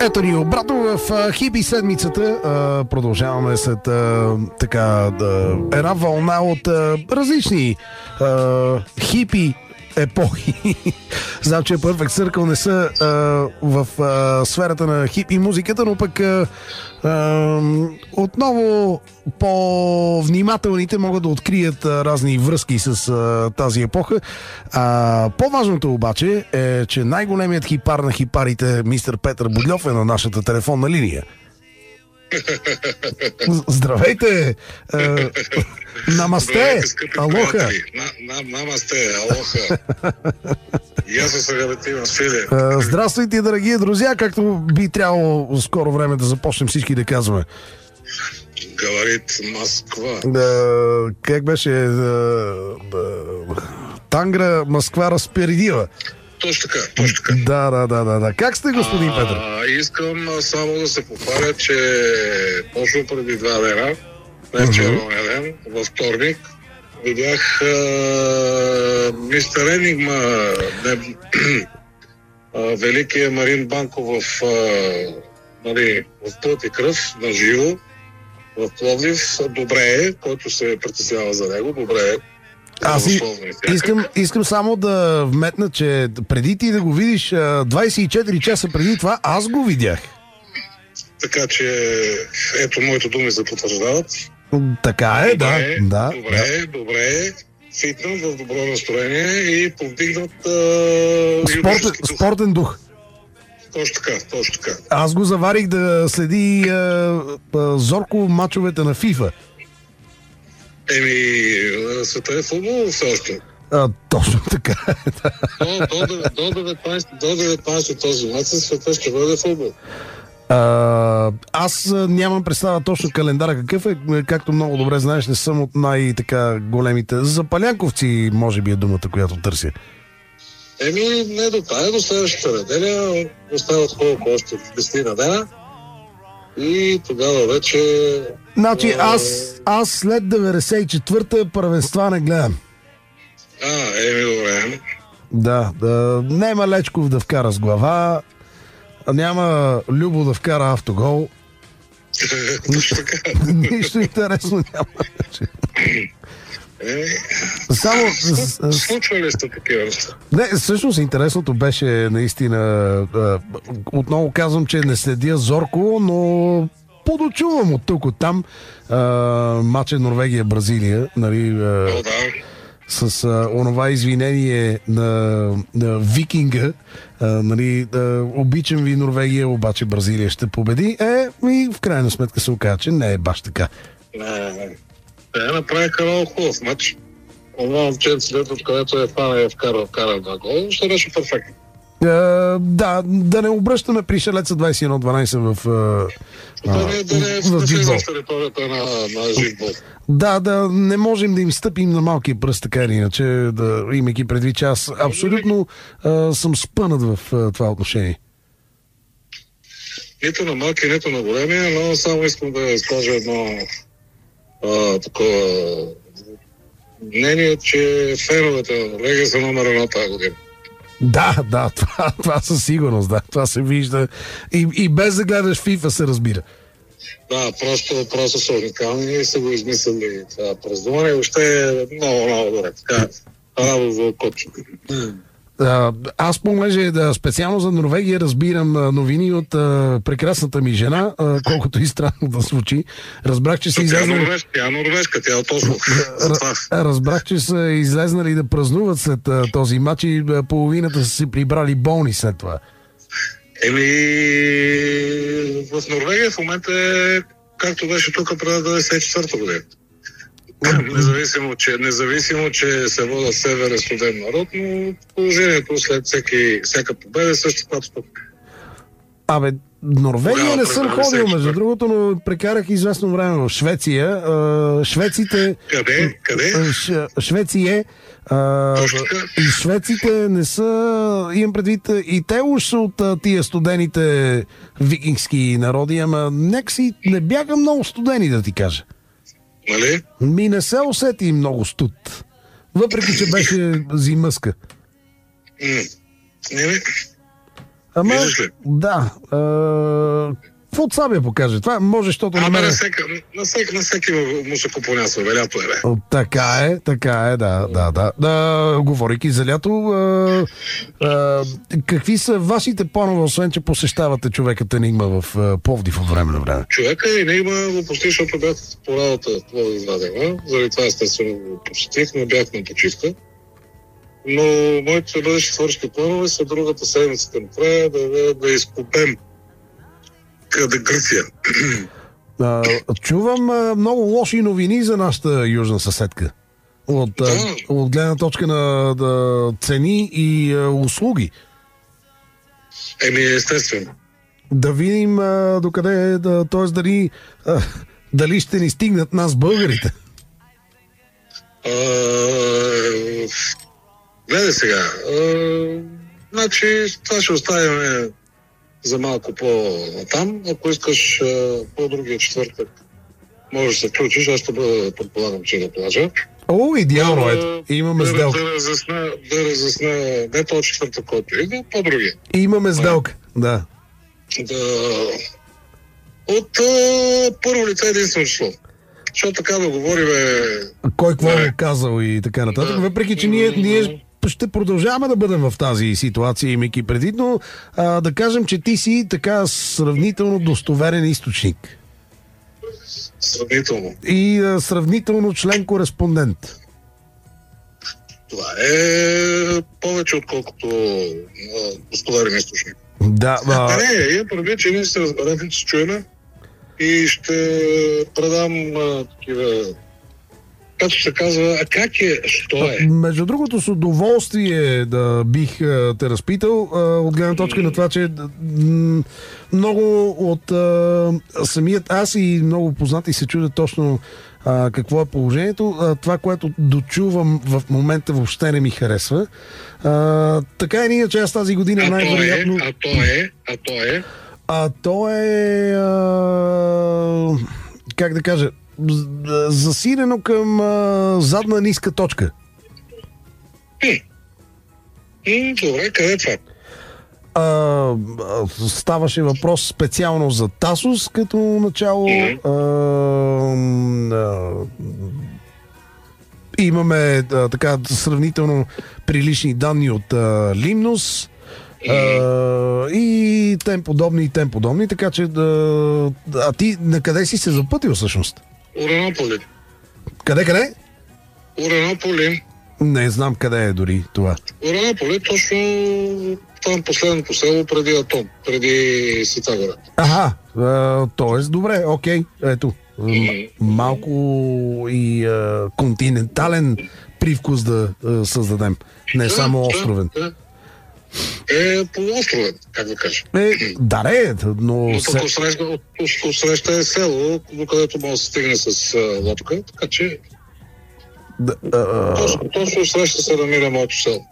Ето ни обратно в хипи седмицата. Продължаваме след една вълна от различни хипи епохи. Знам, че Perfect Circle не са в сферата на хипи музиката, но пък отново по-внимателните могат да открият разни връзки с тази епоха. По-важното обаче е, че най-големият хипар на хипарите, мистер Петър Бодльов, е на нашата телефонна линия. Здравейте! Намасте! Алоха! Намасте! Алоха! И аз се съгадативам с Филе. Здравствуйте, дорогие друзья! Както би трябвало в скоро време да започнем всички да казваме. Говорит Москва. Как беше? Тангра Москва разпередила. Точно така. Да. Как сте, господин Петър? Искам само да се похваля, че точно преди 2 дена, не вчерашния ден, във вторник, видях мистер Енигма, великия Марин Банков в плът и кръв, на живо, в Пловдив. Добре е, който се притеснява за него, добре е. Аз искам само да вметна, че преди ти да го видиш 24 часа преди това, аз го видях. Така че ето моите думи се потвърждават. Така е, добре. Фитнат в добро настроение и повдигнат спортен дух. Точно така. Аз го заварих да следи зорко мачовете на FIFA. Света е футбол все още. Точно така. До 19 този месец света ще бъде футбол. Аз нямам представа точно календара какъв е. Както много добре знаеш, не съм от най-така големите. Запалянковци, може би е думата, която търся. Не до тая, до следващата неделя. Остават хубаво още 10 дена. И тогава вече... Значи аз след 94-та първенства не гледам. Добре. Да. Няма Лечков да вкара с глава, няма Любо да вкара автогол. Нищо интересно няма. Случва ли сте такива неща? Не, всъщност интересното беше наистина, отново казвам, че не следя зорко, но подочувам от тук, от там матча Норвегия-Бразилия, нали, с онова извинение на викинга, нали, обичам ви Норвегия, обаче Бразилия ще победи. И в крайна сметка се оказа, че не е баш така. Те направиха много хубав матч. Това момченце, откъдето е фана и вкара на гол, ще беше перфектно. Да не обръщаме пришелеца 21-12 в влизам в територията на живбол. Да не можем да им стъпим на малкия пръст, така или иначе, имайки предвид, че аз абсолютно съм спънат в това отношение. Нито на малки, нито на големия, но само искам да изкажа едно такова мнение, че феновете на Норвегия са номер 1 тази година. Да, това със сигурност, да, това се вижда и без да гледаш FIFA се разбира. Да, просто са уникални и са го измислили това праздуване. Въобще е много добре. Така, радост за окото. Аз понеже специално за Норвегия разбирам новини от прекрасната ми жена, колкото и странно да звучи. Разбрах, че са излезнали... Тя е норвежка, тя е точно. Разбрах, че са излезнали да празнуват след този матч и половината са си прибрали болни след това. В Норвегия в момента е както беше тук през 94-та година. Независимо, че се вода север е студен народ, но положението след всяка победа е също каквато тук. Норвегия не съм ходил, между другото, но прекарах известно време в Швеция. Швеците... Къде? Швеция. И швеците не са... Имам предвид, и те уж са от тия студените викингски народи, ама някакси не бяха много студени, да ти кажа. Нали? Не се усети много студ. Въпреки, че беше зимъска. Ама, Виждаш ли? да. Какво от Сабия покаже? Това може, защото на мен... На всеки му се купонясва, лято е, бе. Така е, да. Говорейки за лято, какви са вашите планове, освен че посещавате човекът Енигма в Пловдив от време на време? Човека Енигма го посетих, защото бях по работа това извадена. Заради това естествено го посетих, но бях на почивка. Но моите бъдещи творчески планове са другата седмица към края да изкупем къде Гърция. Чувам много лоши новини за нашата южна съседка. От гледна точка на цени и услуги. Естествено. Да видим докъде, т.е. дали ще ни стигнат нас българите. Гледай сега. Значи, това ще оставим за малко по-там. Ако искаш по-другия четвъртък, може да се включиш. Аз ще бъда, предполагам, че да плажа. Идеално е. Имаме сделка. Да разясна не този четвъртък, който идва, по-другия. Имаме сделка, да. От първо лице единствено число. Защото така да говорим... Кой какво е казал и така нататък. Въпреки, че ние ще продължаваме да бъдем в тази ситуация, имайки предвид, но да кажем, че ти си така сравнително достоверен източник. Сравнително. И сравнително член-кореспондент. Това е повече отколкото достоверен източник. Да, Не, я предвид, че ние се разберем, че се чуем и ще предам такива... Както се казва, а как е, що е? Между другото, с удоволствие да бих те разпитал, от гледна точка на това, че много от самият аз и много познати се чудят точно какво е положението. Това, което дочувам в момента, въобще не ми харесва. Така или иначе, аз тази година най-вероятно... А то е... как да кажа... засилено към задна ниска точка. Добре, къде е това? Ставаше въпрос специално за Тасос като начало. Имаме така сравнително прилични данни от Лимнос. И тем подобни, така че а ти на къде си се запътил всъщност? Уранополи. Къде? Уранополи. Не знам къде е дори това. Уранополи, точно там последното село преди Атон, преди Ситагора. Т.е. добре, окей, ето. Малко и континентален привкус да създадем. Не само островен. Полуостровен, как да кажа. Но среща е село, до където може да се стигне с лодка, така че точно среща се намира моето село.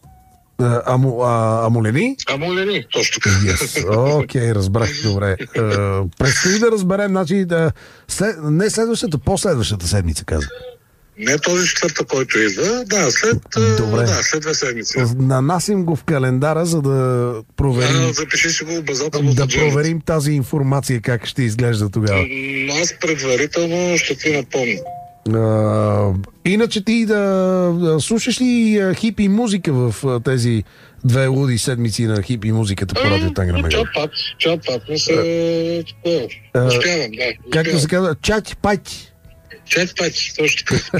Амолени? Амолени, точно така. Окей, разбрах, добре. Предстои да разберем, значи, не следващата, последващата седмица, каза. Не този четвъртък, който идва, след 2 седмици. Нанасим го в календара, за да проверим. Запиши си го обязателно. Да проверим тази информация, как ще изглежда тогава. Аз предварително ще ти напомня. Иначе ти да слушаш ли хипи музика в тези 2 луди седмици на хипи музиката по радио Тангра Мега? Чат-пат, не се... Успявам, да. Както се казва, чат-пат. Чат-пат, точно така.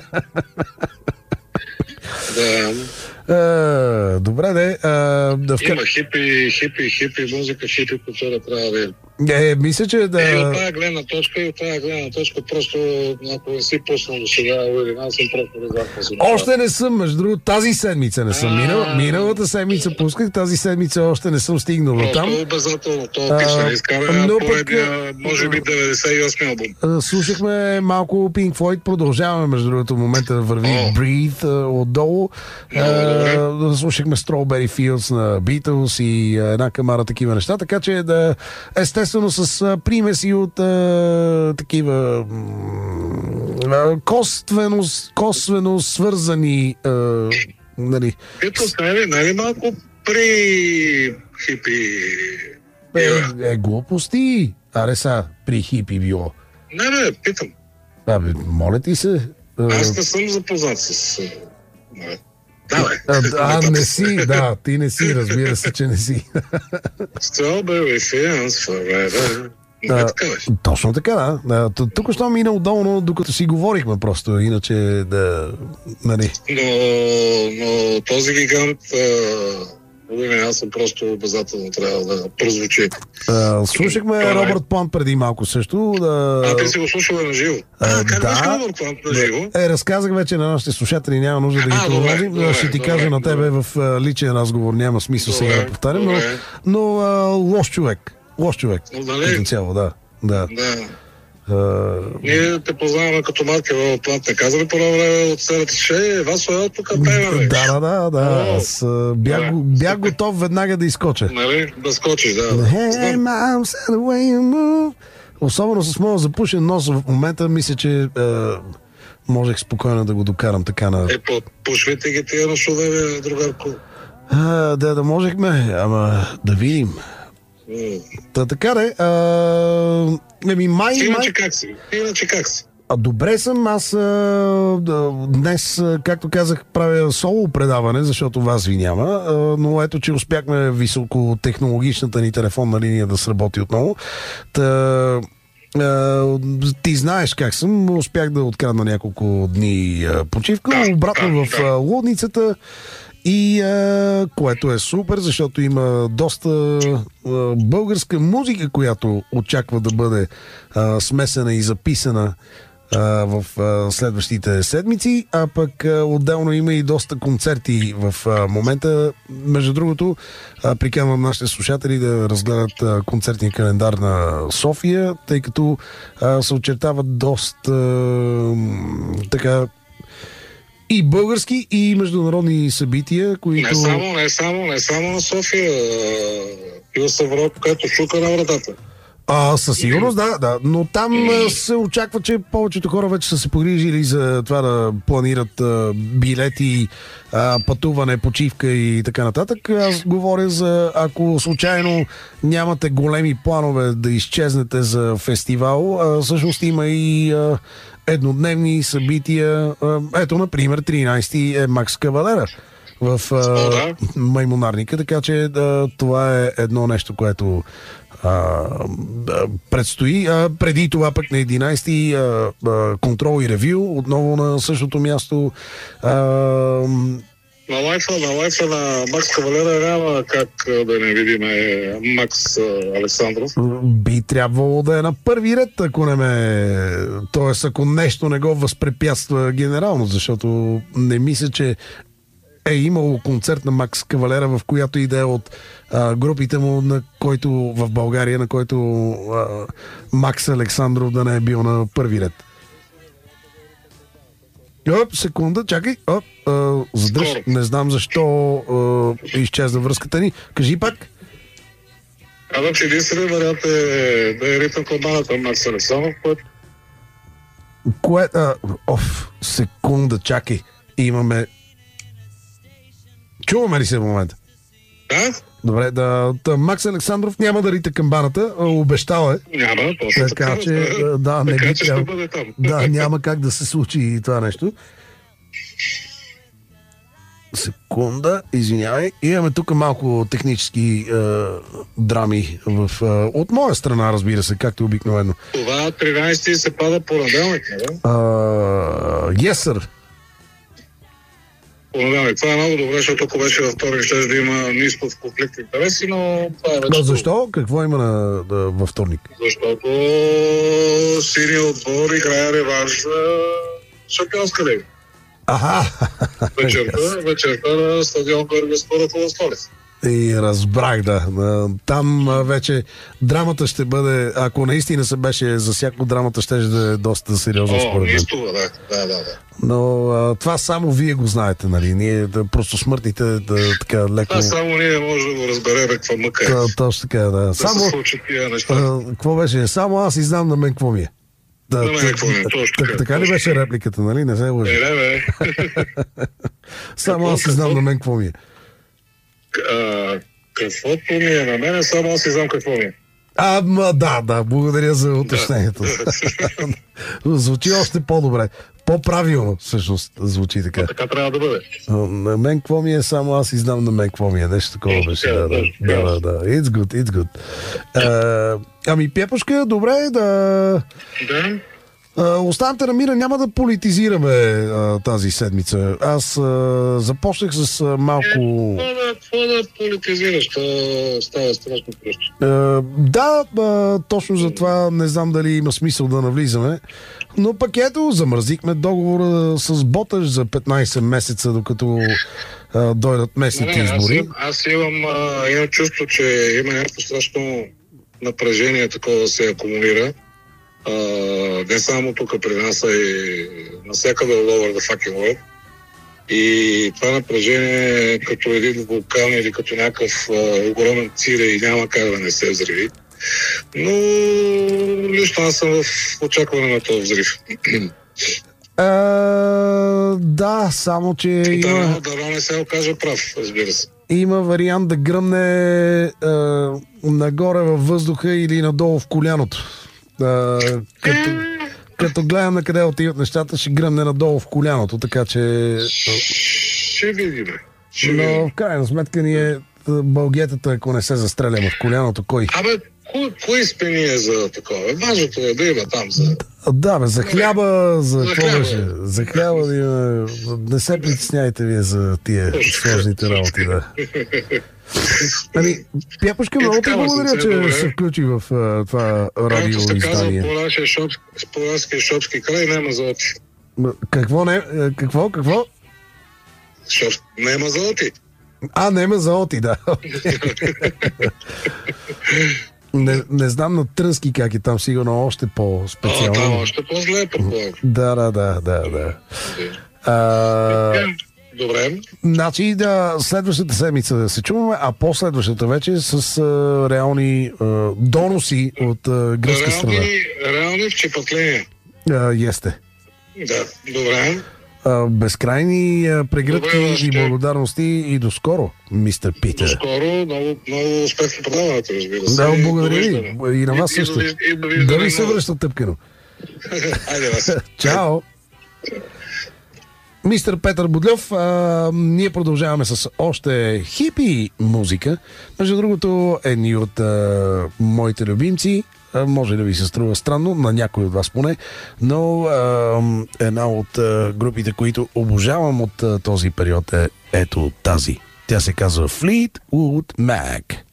Добре, има хипи музика, хипи култура трябва да има. Мисля, че да... И от тази гледна точка, просто ако не си пуснал до сега, аз съм просто резервен. Още не съм, между другото, тази седмица не съм. Миналата седмица пусках, тази седмица още не съм стигнал до там. Просто обязателно, това пише, изкара поредния, може би 98 албум. Слушахме малко Pink Floyd, продължаваме, между другото, в момента да върви Breathe отдолу. Слушахме Strawberry Fields на Beatles и една камара такива неща, така че естествено с примеси от такива косвено свързани нали. Ето, нали малко при хипи. Глупости. Аре са, при хипи било. Не, питам. Моля ти се. Аз не съм запознат с... Не си, да, ти не си, разбира се, че не си. Strawberry fields forever. Точно така, да. Тук що мина удобно, докато си говорихме просто, иначе да... Нали. Но този гигант... аз съм просто обязателно трябва да прозвучи. Слушахме Робърт Плант преди малко също. Ти си го слушал на живо. Как да Робърт Плант на живо? Разказах вече на нашите слушатели, няма нужда да ги продължим. Ще ти кажа на тебе в личен разговор, няма смисъл сега да повтарям, но лош човек. Лош човек. Като цяло, да. Ние те познаваме като марка в Плант. Не казали по време от серията, че Васо тук пеем. Да. Аз бях готов веднага да изкоча. Нали? Да скочиш, да. Hey, mom, said the way you move. Особено с моят запушен нос в момента, мисля, че можех спокойно да го докарам така на... Пушвайте ги тия ношове, другарко. Да можехме, ама да видим. Така де. Иначе как си? Добре съм. Аз днес, както казах, правя соло предаване, защото вас ви няма, но ето, че успяхме високотехнологичната ни телефонна линия да сработи отново. Ти знаеш как съм. Успях да открадна няколко дни почивка. Обратно в лудницата. И което е супер, защото има доста българска музика, която очаква да бъде смесена и записана в следващите седмици, а пък отделно има и доста концерти в момента. Между другото, приканвам нашите слушатели да разгледат концертния календар на София, тъй като се очертават доста така и български, и международни събития, които... Не само на София. Пил съм в Европа, като шука на вратата. Със сигурност, да. Но там се очаква, че повечето хора вече са се погрижили за това да планират билети, пътуване, почивка и така нататък. Аз говоря за, ако случайно нямате големи планове да изчезнете за фестивал, всъщност има и еднодневни събития. Ето, например, 13-ти е Макс Кавалера в Маймунарника, така че това е едно нещо, което предстои. Преди това пък на 11-ти контрол и ревю, отново на същото място. На лайфа на Макс Кавалера няма как да не видим Макс Александров. Би трябвало да е на първи ред, ако не Тоест, ако нещо не го възпрепятства генерално, защото не мисля, че е имало концерт на Макс Кавалера, в която и да е от групите му, на който в България, на който Макс Александров да не е бил на първи ред. Секунда, чакай. Задръж. Не знам защо изчезна връзката ни. Кажи пак. Че единственият вариант е да е ритъм камбаната Макс Александров, секунда, чакай. Имаме... Чуваме ли се в момента? Да. Добре, Макс Александров няма да рита камбаната, обещал е. Няма, точно така. Че, не би трябвало. Да, няма как да се случи и това нещо. Секунда, извинявай. Имаме тук малко технически драми от моя страна, разбира се, както обикновено. Това 13-ти се пада понеделник, не? Yes, sir. Понеделник. Това е много добре, защото ако беше във вторник, ще да има ниско в конфликт интереси, но това е вече... Защо? Какво има във вторник? Защото синия отбор играе реванш за шампионска лига. Вечерта на стадион Георги Споров в столица. И разбрах, да. Там вече драмата ще бъде, ако наистина се беше засяко, драмата ще е доста сериозно според мен. Да. Но това само вие го знаете, нали? Ние просто смъртните така леко... Това само ние може да го разберем каква мъка е. Точно така, да. Да се случат тия неща. Какво беше? Само аз и знам на мен какво ми е. Така ли беше репликата, нали? Не се лъжи. Не. Само аз и знам на мен какво ми е. Каквото ми е на мен, само аз си знам какво ми е. Да, благодаря за уточнението. Звучи още по-добре. По-правилно, всъщност, звучи така. Така трябва да бъде. На мен какво ми е, само аз и знам на мен какво ми е. Нещо такова беше. Да. It's good. Ами, Пепушка, добре, да... Останете на мира, няма да политизираме тази седмица. Аз започнах с малко... Какво да политизираш? Става страшно просто. Точно за това не знам дали има смисъл да навлизаме. Но пък ето, замразихме договора с Боташ за 15 месеца, докато дойдат местните избори. Аз имам чувство, че има някакво страшно напрежение, такова се акумулира. Не само тук при нас, а и навсякъде all over the fucking world. И това напрежение като един вулкан или като някакъв огромен цире и няма как да не се взриви. Но лично аз съм в очакване на този взрив. Да, само че има... Да не се окаже прав, разбира се. Има вариант да гръмне нагоре във въздуха или надолу в коляното. Като гледам на къде отиват нещата, ще гръмне надолу в коляното, така че... Ще видим. Но в крайна сметка ние бългетата, ако не се застреляме в коляното, кой? Кои сме ние за такова? Важното е да има там за... Да, за хляба, за какво беше? За хляба да има... Не се притесняйте вие за тия сложните работи, да. Ами, Пепушка, много ти благодаря, че се включи в това радио издание. По нашия шопски край няма золоти. Какво? Няма золоти. Няма золоти, да. Не знам на Трънски как е там, сигурно още по-специално. Там още по-зле, предполагам. Да. Добре. Значи следващата седмица да се чуваме, а последващата вече с реални доноси от гръцка страна. Реални вчепатления. Есте. Да, добре. Безкрайни прегръдки и благодарности и до скоро, мистер Питер. До скоро, много успех в продаването, разбира се. Да, благодаря ви. И на вас също. Да ви се връща тъпкано. Айде вас. Чао. Мистер Петър Бодлев, ние продължаваме с още хипи музика. Между другото, едни от моите любимци, може да ви се струва странно, на някой от вас поне, но една от групите, които обожавам от този период е ето тази. Тя се казва Fleetwood Mac.